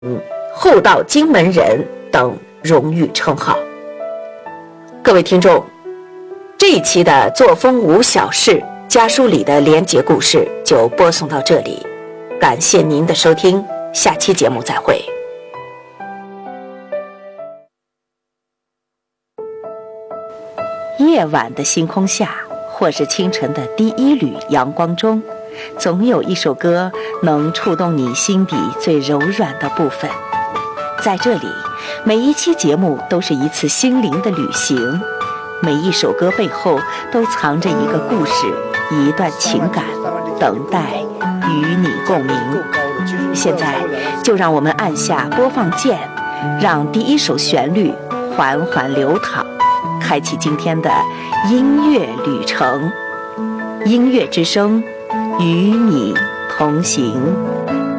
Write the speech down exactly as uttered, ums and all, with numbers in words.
厚道荆门人等荣誉称号。各位听众，这一期的作风无小事家书里的连结故事就播送到这里，感谢您的收听，下期节目再会。夜晚的星空下，或是清晨的第一缕阳光中，总有一首歌能触动你心底最柔软的部分。在这里，每一期节目都是一次心灵的旅行，每一首歌背后都藏着一个故事，一段情感，等待与你共鸣。现在就让我们按下播放键，让第一首旋律缓缓流淌，开启今天的音乐旅程。音乐之声，与你同行。